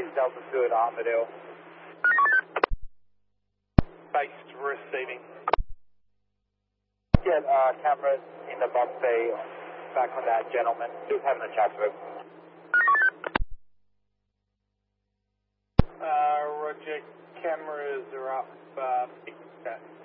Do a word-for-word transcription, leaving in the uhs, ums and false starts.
base Delta two at Armadale. Base receiving. Get uh, cameras in the bus bay back on that gentleman. Just having a chat to him. Uh, Roger, cameras are up. Uh,